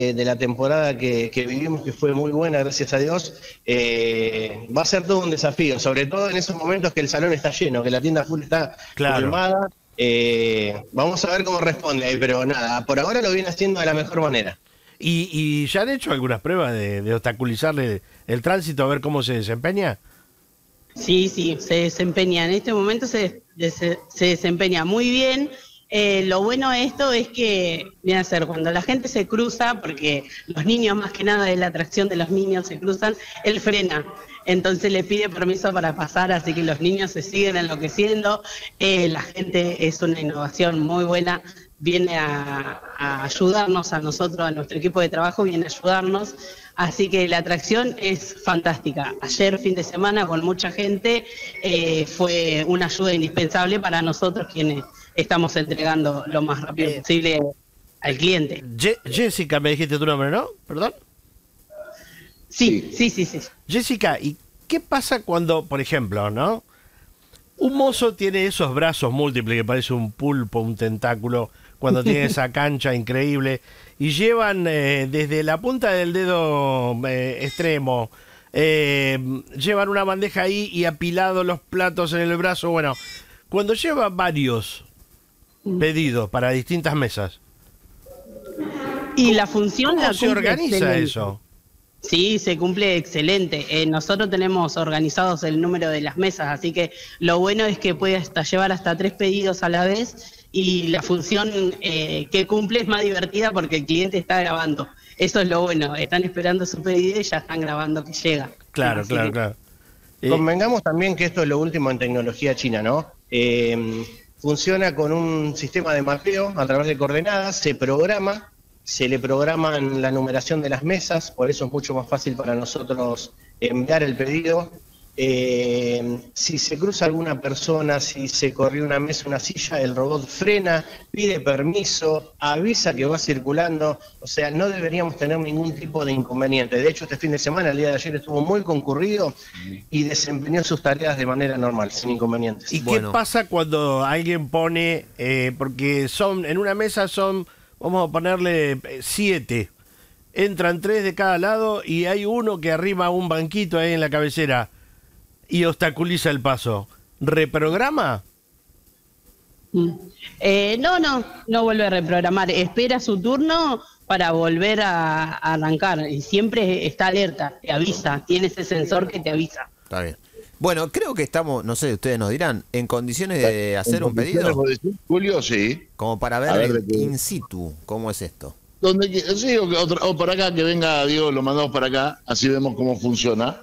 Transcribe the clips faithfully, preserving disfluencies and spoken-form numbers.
de la temporada que, que vivimos, que fue muy buena, gracias a Dios, eh, va a ser todo un desafío, sobre todo en esos momentos que el salón está lleno, que la tienda full está Claro. colmada. Eh, vamos a ver cómo responde ahí, pero nada, por ahora lo viene haciendo de la mejor manera. ¿Y, y ya han hecho algunas pruebas de, de obstaculizarle el tránsito a ver cómo se desempeña? Sí, sí, se desempeña. En este momento se, se, se desempeña muy bien. Eh, lo bueno de esto es que viene a ser cuando la gente se cruza, porque los niños más que nada es la atracción de los niños, se cruzan, él frena. Entonces le pide permiso para pasar, así que los niños se siguen enloqueciendo. Eh, la gente es una innovación muy buena, viene a, a ayudarnos a nosotros, a nuestro equipo de trabajo, viene a ayudarnos. Así que la atracción es fantástica. Ayer, fin de semana, con mucha gente, eh, fue una ayuda indispensable para nosotros quienes estamos entregando lo más rápido Eh, posible al cliente. Je Jessica, me dijiste tu nombre, ¿no? ¿Perdón? Sí, sí, sí, sí. Jessica, ¿y qué pasa cuando, por ejemplo, ¿no? Un mozo tiene esos brazos múltiples que parece un pulpo, un tentáculo, cuando tiene esa cancha increíble, y llevan eh, desde la punta del dedo eh, extremo, eh, llevan una bandeja ahí y apilado los platos en el brazo. Bueno, cuando lleva varios pedidos para distintas mesas, Y la función ¿cómo la se cumple organiza excelente. eso? Sí, se cumple excelente. Eh, nosotros tenemos organizados el número de las mesas, así que lo bueno es que puede hasta llevar hasta tres pedidos a la vez y la función eh, que cumple es más divertida porque el cliente está grabando. Eso es lo bueno, están esperando su pedido y ya están grabando que llega. Claro, Así claro, que- claro. Eh, Convengamos también que esto es lo último en tecnología china, ¿no? Eh, funciona con un sistema de mapeo a través de coordenadas, se programa, se le programan la numeración de las mesas, por eso es mucho más fácil para nosotros enviar el pedido. Eh, si se cruza alguna persona, si se corrió una mesa, una silla, el robot frena, pide permiso, avisa que va circulando, o sea, no deberíamos tener ningún tipo de inconveniente. De hecho, este fin de semana, el día de ayer, estuvo muy concurrido y desempeñó sus tareas de manera normal, sin inconvenientes. ¿Y Bueno. qué pasa cuando alguien pone, eh, porque son en una mesa son, vamos a ponerle eh, siete, entran tres de cada lado y hay uno que arrima un banquito ahí en la cabecera y obstaculiza el paso? ¿Reprograma? Mm. Eh, no, no, no vuelve a reprogramar. Espera su turno para volver a, a arrancar. Y siempre está alerta, te avisa. Tiene ese sensor que te avisa. Está bien. Bueno, creo que estamos, no sé, ustedes nos dirán, en condiciones de hacer un pedido, ¿Puedo decir, Julio? Sí. como para A ver ver, el de qué- in situ, cómo es esto. Donde, qui- sí, o, que otra- o por acá, que venga Diego, lo mandamos para acá, así vemos cómo funciona.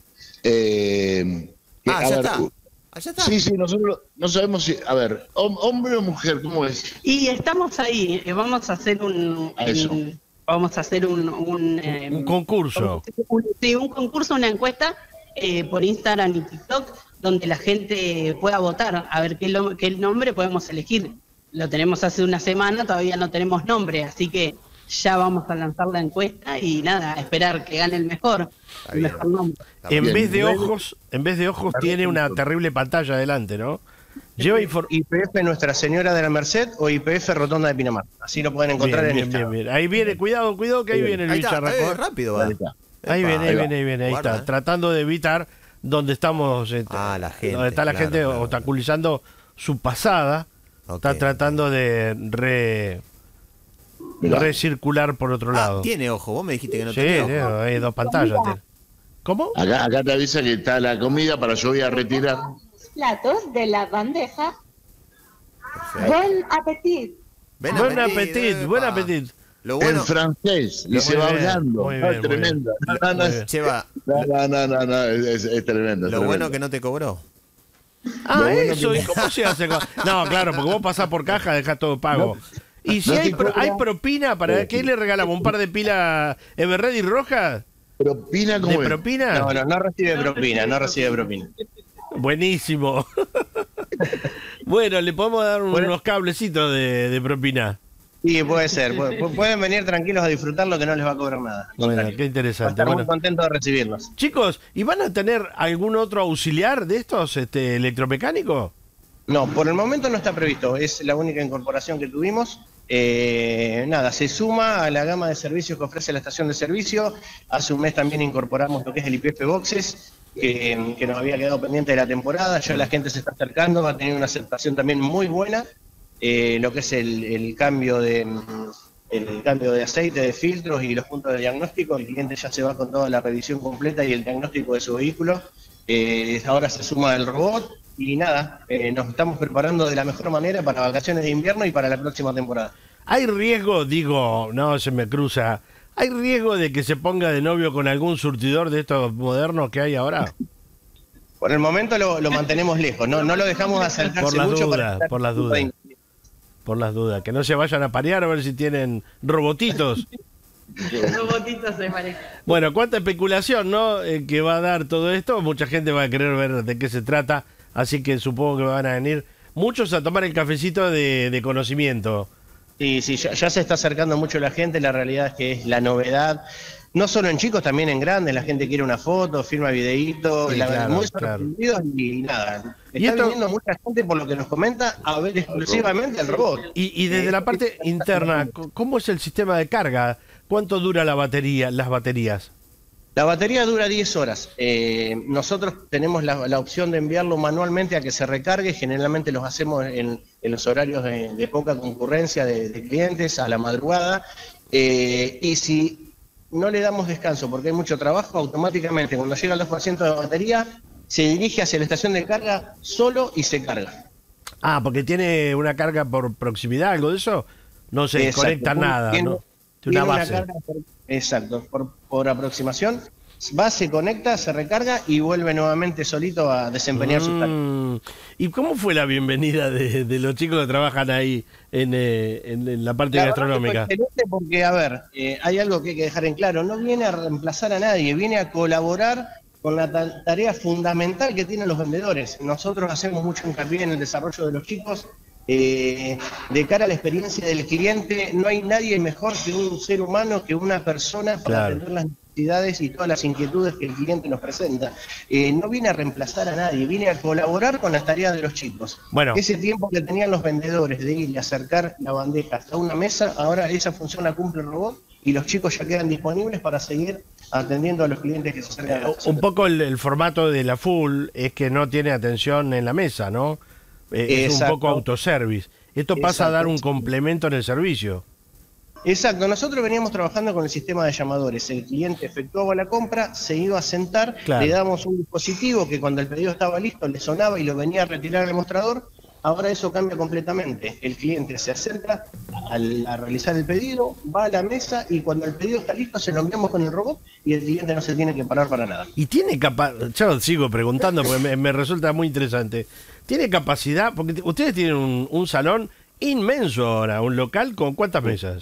Eh, que, Ah, a ya ver, está. u- Ah, ya está. Sí, sí, nosotros no sabemos si, a ver, hom- hombre o mujer, ¿cómo es? Y estamos ahí. eh, Vamos a hacer un, A eso. un- vamos a hacer un, un, eh, Un concurso. un- sí, un concurso, una encuesta eh, por Instagram y TikTok donde la gente pueda votar a ver qué, lo- qué nombre podemos elegir. Lo tenemos hace una semana, todavía no tenemos nombre, así que ya vamos a lanzar la encuesta y nada, a esperar que gane el mejor, Está el bien. mejor nombre. En bien. vez de ojos, en vez de ojos tiene una terrible pantalla adelante, ¿no? Lleva infor- I P F Nuestra Señora de la Merced o I P F Rotonda de Pinamar. Así lo pueden encontrar bien, en bien, Instagram. bien, bien. Ahí viene, cuidado, cuidado que ahí viene el Ahí está, bicharraco. eh, ¿eh? rápido va. Ahí está. Ahí Epa, viene, ahí ahí va. viene, ahí viene, ahí Guarda, está, eh. tratando de evitar donde estamos, este, Ah, la gente, donde está la claro, gente claro. obstaculizando su pasada, Ok. está tratando de re, Mirá. recircular por otro Ah, lado. tiene ojo, vos me dijiste que no Sí, tenía sí, ojo. hay dos pantallas. tiene. ¿Cómo? Acá, acá te avisa que está la comida para yo voy a retirar. Platos de la bandeja. Perfecto. Buen apetito. Buen Buen appetit, apetit, epa. buen apetit. Lo bueno, En francés, y Muy se va bien, hablando. muy Ah, bien, muy tremenda. No, no, no, Muy bien. Cheva, no, no, no, no, no, es, es- es tremendo. es lo bueno tremendo. que no te cobró. Ah, Lo bueno eso, que- ¿y cómo se hace? con- No, claro, porque vos pasás por caja, dejás todo pago. Y si no hay, te pro- cobra- hay propina, ¿para qué le regalamos? ¿Un par de pilas Everready rojas? ¿Propina ¿De cómo es? propina? No, no, no recibe propina, no recibe propina. Buenísimo. Bueno, le podemos dar un- Bueno. unos cablecitos de, de propina. Sí, puede ser. Pu- pu- Pueden venir tranquilos a disfrutarlo que no les va a cobrar nada. Al Bueno, contrario. qué Va a interesante. estar muy Bueno, contento de recibirlos. chicos, ¿y van a tener algún otro auxiliar de estos este, electromecánicos? No, por el momento no está previsto. Es la única incorporación que tuvimos. Eh, nada, se suma a la gama de servicios que ofrece la estación de servicio. Hace un mes también incorporamos lo que es el I P F Boxes, que, que nos había quedado pendiente de la temporada. Ya la gente se está acercando, va a tener una aceptación también muy buena. Eh, lo que es el, el cambio de el cambio de aceite, de filtros y los puntos de diagnóstico, el cliente ya se va con toda la revisión completa y el diagnóstico de su vehículo. Eh, ahora se suma el robot y nada, eh, nos estamos preparando de la mejor manera para vacaciones de invierno y para la próxima temporada. ¿Hay riesgo, digo, no se me cruza, hay riesgo de que se ponga de novio con algún surtidor de estos modernos que hay ahora? Por el momento lo, lo mantenemos lejos, no, no lo dejamos acercarse Por las mucho dudas, para por las dudas. Por las dudas, que no se vayan a parear a ver si tienen robotitos. Robotitos se parece. Bueno, cuánta especulación, ¿no? Eh, que va a dar todo esto. Mucha gente va a querer ver de qué se trata, así que supongo que van a venir muchos a tomar el cafecito de, de conocimiento. Sí, sí, ya, ya se está acercando mucho la gente, la realidad es que es la novedad. No solo en chicos, también en grandes, la gente quiere una foto, firma videíto, Sí, la, claro, muy claro. sorprendidos y nada. ¿Y Está esto? viniendo mucha gente, por lo que nos comenta, a ver exclusivamente el robot. Y, y desde la parte interna, ¿cómo es el sistema de carga? ¿Cuánto dura la batería, las baterías? La batería dura diez horas. Eh, nosotros tenemos la, la opción de enviarlo manualmente a que se recargue. Generalmente los hacemos en, en los horarios de, de poca concurrencia de, de clientes, a la madrugada. Eh, y si no le damos descanso porque hay mucho trabajo, automáticamente cuando llega al dos por ciento de batería, se dirige hacia la estación de carga solo y se carga. Ah, porque tiene una carga por proximidad, algo de eso. No se Exacto. conecta nada, Tiene- ¿no? Tiene Una una base. carga por- exacto, por, por aproximación. Va, se conecta, se recarga y vuelve nuevamente solito a desempeñar sus tareas. Mm. ¿Y cómo fue la bienvenida de, de los chicos que trabajan ahí en, eh, en, en la parte La verdad que gastronómica? fue excelente porque, a ver, eh, hay algo que hay que dejar en claro, no viene a reemplazar a nadie, viene a colaborar con la ta- tarea fundamental que tienen los vendedores. Nosotros hacemos mucho hincapié en el desarrollo de los chicos, eh, de cara a la experiencia del cliente, no hay nadie mejor que un ser humano, que una persona para Claro. atender las necesidades y todas las inquietudes que el cliente nos presenta. Eh, no viene a reemplazar a nadie, viene a colaborar con las tareas de los chicos. Bueno. Ese tiempo que tenían los vendedores de ir y acercar la bandeja hasta una mesa, ahora esa función la cumple el robot y los chicos ya quedan disponibles para seguir atendiendo a los clientes que se acercan a la Un poco el, el formato de la full es que no tiene atención en la mesa, ¿no? Eh, es un Exacto. poco autoservice. Esto pasa a dar un Exacto. complemento en el servicio. Exacto, nosotros veníamos trabajando con el sistema de llamadores. El cliente efectuaba la compra, se iba a sentar, Claro. le dábamos un dispositivo que cuando el pedido estaba listo le sonaba y lo venía a retirar al mostrador. Ahora eso cambia completamente. El cliente se acerca al- a realizar el pedido, va a la mesa y cuando el pedido está listo se lo enviamos con el robot y el cliente no se tiene que parar para nada. Y tiene capacidad, yo sigo preguntando porque me, me resulta muy interesante. ¿Tiene capacidad? Porque t- ustedes tienen un, un salón inmenso ahora, un local con ¿cuántas mesas?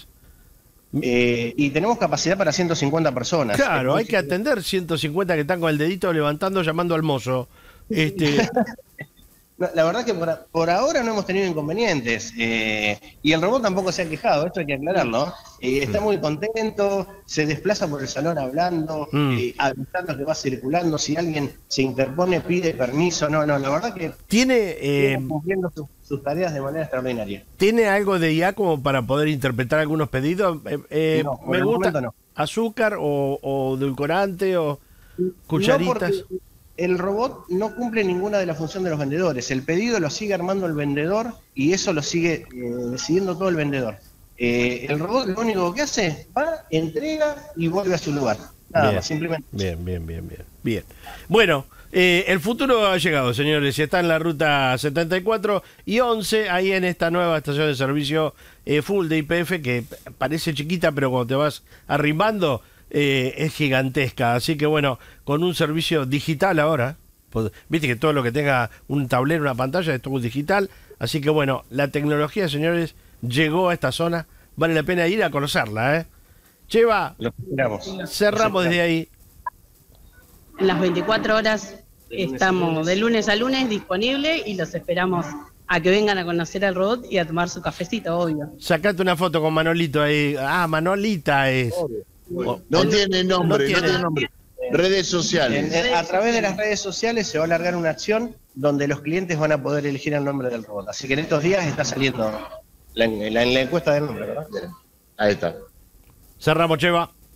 Eh, y tenemos capacidad para ciento cincuenta personas. Claro, hay Entonces, que atender ciento cincuenta que están con el dedito levantando, llamando al mozo. Este, No, la verdad que por, a- por ahora no hemos tenido inconvenientes eh, y el robot tampoco se ha quejado, esto hay que aclararlo. Eh, está muy contento, se desplaza por el salón hablando, Mm. eh, avisando que va circulando, si alguien se interpone pide permiso, no, no, la verdad que ¿tiene, eh, está cumpliendo sus, sus tareas de manera extraordinaria. ¿Tiene algo de I A como para poder interpretar algunos pedidos? Eh, eh, No, por me el gusta momento no. azúcar o, o edulcorante o No, cucharitas. porque el robot no cumple ninguna de las funciones de los vendedores. El pedido lo sigue armando el vendedor y eso lo sigue eh, decidiendo todo el vendedor. Eh, el robot lo único que hace, va, entrega y vuelve a su lugar. Nada Bien. más, simplemente. Bien, bien, bien, bien. Bien. Bueno, eh, el futuro ha llegado, señores. Está en la ruta setenta y cuatro y once, ahí en esta nueva estación de servicio eh, full de I P F, que parece chiquita, pero cuando te vas arrimando eh, es gigantesca. Así que bueno, con un servicio digital ahora, pues, viste que todo lo que tenga un tablero, una pantalla, es todo digital. Así que bueno, la tecnología, señores, llegó a esta zona. Vale la pena ir a conocerla, ¿eh? Cheva, Lo esperamos. cerramos desde ahí. En las veinticuatro horas estamos de lunes a lunes disponibles y los esperamos a que vengan a conocer al robot y a tomar su cafecito, obvio. Sacate una foto con Manolito ahí. Ah, Manolita es. O- No o- tiene nombre, no no tiene. tiene nombre. Redes En- sociales. en- a través de las redes sociales se va a alargar una acción donde los clientes van a poder elegir el nombre del robot. Así que en estos días está saliendo La, la- la encuesta del nombre, ¿verdad? Ahí está. Cerramos, Cheva.